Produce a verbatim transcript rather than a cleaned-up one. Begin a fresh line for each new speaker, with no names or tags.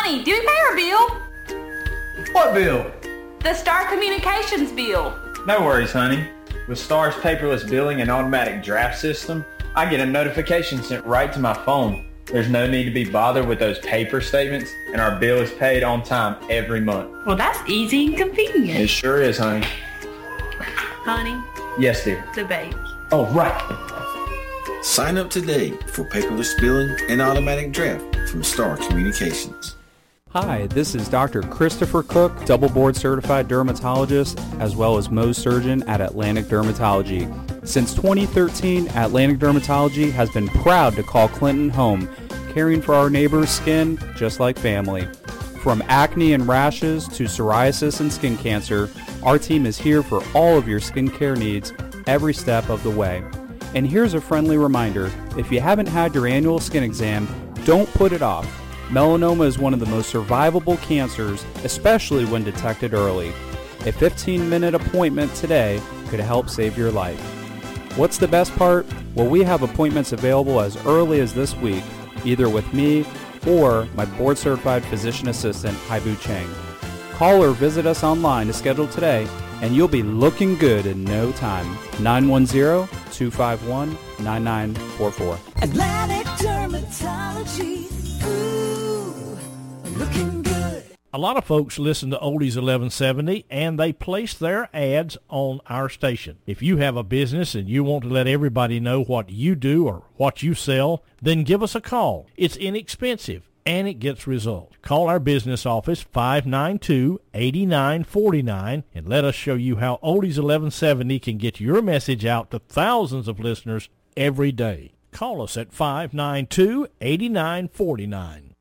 Honey, do we pay our bill?
What bill?
The Star Communications bill.
No worries, honey. With Star's paperless billing and automatic draft system, I get a notification sent right to my phone. There's no need to be bothered with those paper statements, and our bill is paid on time every month.
Well, that's easy and convenient.
It sure is, honey.
Honey?
Yes, dear.
The baby.
Oh, right.
Sign up today for paperless billing and automatic draft from Star Communications.
Hi, this is Doctor Christopher Cook, double board certified dermatologist, as well as Mohs surgeon at Atlantic Dermatology. Since twenty thirteen, Atlantic Dermatology has been proud to call Clinton home, caring for our neighbors' skin just like family. From acne and rashes to psoriasis and skin cancer, our team is here for all of your skincare needs every step of the way. And here's a friendly reminder, if you haven't had your annual skin exam, don't put it off. Melanoma is one of the most survivable cancers, especially when detected early. A fifteen minute appointment today could help save your life. What's the best part? Well, we have appointments available as early as this week, either with me or my board-certified physician assistant, Haibu Chang. Call or visit us online to schedule today, and you'll be looking good in no time. nine one zero, two five one, nine nine four four.
Atlantic Dermatology. Ooh, looking good.
A lot of folks listen to Oldies eleven seventy, and they place their ads on our station. If you have a business and you want to let everybody know what you do or what you sell, then give us a call. It's inexpensive, and it gets results. Call our business office, five nine two, eight nine four nine, and let us show you how Oldies eleven seventy can get your message out to thousands of listeners every day. Call us at five nine two, eight nine four nine.